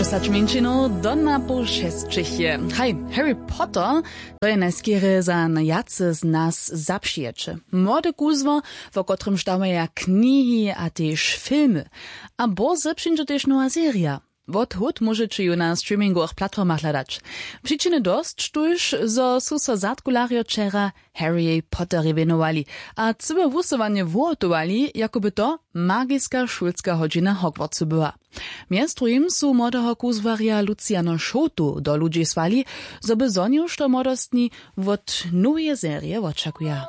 10 minčinov do na pół 6 je. Hej, Harry Potter to je najskiery za najace z nas zapšiječe. Młode kuzwo, w kotrym štawaja knihi a też filmy. A boze przyjdzie też nowa seria. Wot hut możecie ju na streamingowych platformach hledać. Przyczyny dość, tuż, zo su so zatkulario czera Harry Potter wenowali, a cybe wusowanie włotowali, jakoby to magiska szulska godzina Hogwartsu była. Miastrujim su młodego kuzwaria Luciano Schotu do ludzi swali, zo by zoniusz to młodostni wot nowe serie oczekuje.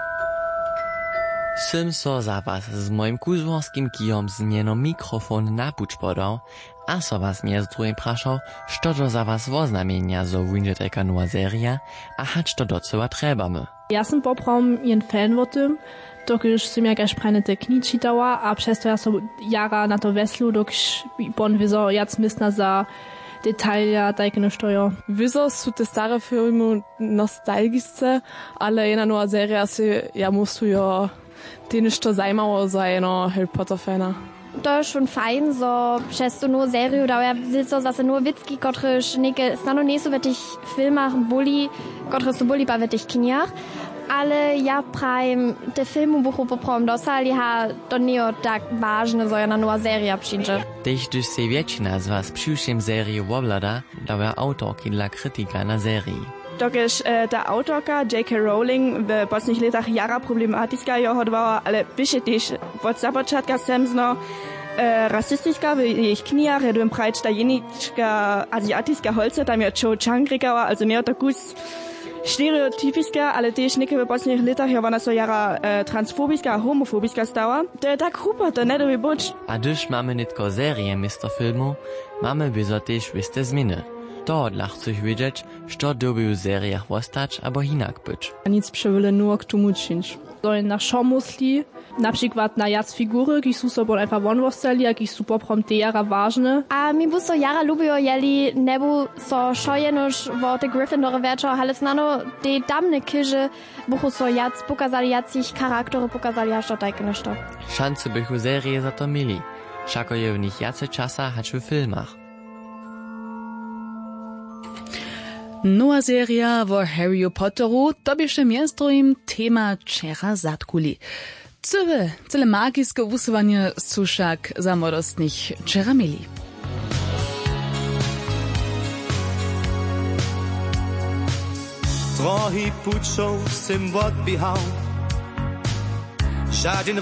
Sym so za was z moim kuzworskim kijom zmieno mikrofon na puč podał, a so was miastrujim praszał, što do za was woznamienia zo wujdzie taka nowa seria, a hać to doceła trebamy. Ja sam poprom jen fan o tym, dokiż sam ja gaś prajne te kni czytała, a przez to ja so jara na to weslu, dokiż bon wieso jac mysna za detalja tajkene stojo. Wieso su te stare filmy nostalgisce, ale jedna nowa seria si ja musujo ty nešto zajmało za jedno Harry Potter fana. To jest schon fein, so przez tu nur Serie da ja so zase nur Witzki, kotryż neke snano nie so wirklich Filmach bully, kotryż so bully pa wirklich kniach, ale ja prime te filmu buchu poprom dosali ha to nie tak ważne, so jedna nowa seria przyjdzie. Tež když se většina z vás přiuším sérii oblada, dała autorki dla krytyka na sérii. Dokiż ta autorka J.K. Rowling w poprzednich latach jara problematyczna jo hodowała, ale pisze też od započatka semzno rasistyczna w jej knijach, redłem prajcz ta jeniczka azjatycka holce, tam ja Cho Chang rekała, also mehr takus stereotypiska, ale też neke w poprzednich latach ja ona so jara transfobiska, homofobiska stała. To je tak chupa, to ne dobi boč. A když mamy nitko serie misto filmu, mamy wieso też wiste zminy. To dla chcesz wiedzieć, co doby w seriach ostać, albo inak być. Nic przewyle nur k tomu činč. So na šo musli, na przykład na jac figury, ki su so bon einfach von ostali, a ki su poprom te jara ważne. A mi bu so jara lubio jeli nebu so šojenoš vo te Gryffindore večer, ale snano te damne kyže buchu so jac pokazali, jacich charaktery pokazali, a što tajke nešto. Szanse bychu serie za to mieli. Šako je w nich jace czasa hać w filmach. Nowa seria o Harry Potteru to bieše miastrojim tema czera zatkuli. Cyle magiske wusowanie su však za młodostnych czera mieli. Trochę pučov sem odbihal, žaden